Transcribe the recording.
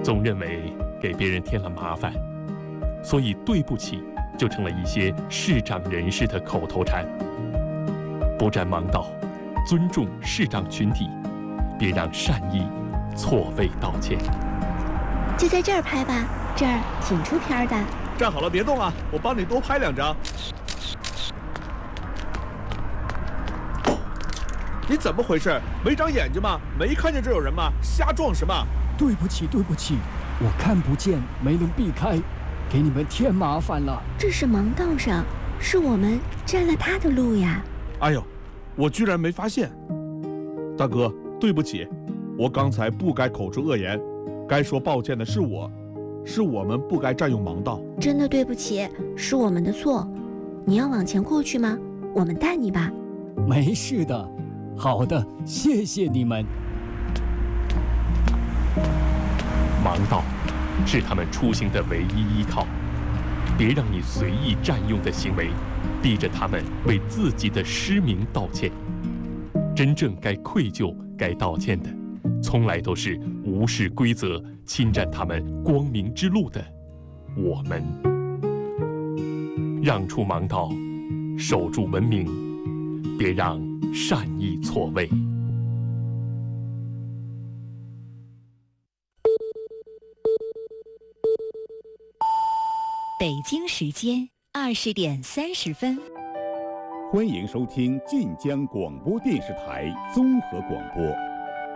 总认为给别人添了麻烦，所以对不起就成了一些视障人士的口头禅。不占盲道，尊重视障群体，别让善意错位道歉。 就在这儿拍吧，这儿挺出片的。 站好了，别动啊，我帮你多拍2张。你怎么回事？没长眼睛吗？没看见这有人吗？瞎撞什么？ 对不起，我看不见，没能避开，给你们添麻烦了。 这是盲道上，是我们占了他的路呀。 哎呦，我居然没发现。大哥，对不起，我刚才不该口出恶言，该说抱歉的是我们不该占用盲道。 真的对不起，是我们的错。你要往前过去吗？我们带你吧。 没事的。好的，谢谢你们。 盲道是他们出行的唯一依靠，别让你随意占用的行为逼着他们为自己的失明道歉。真正该愧疚、该道歉的，从来都是无视规则、侵占他们光明之路的我们。让出盲道，守住文明，别让善意错位。 北京时间20点30分。 欢迎收听晋江广播电视台综合广播。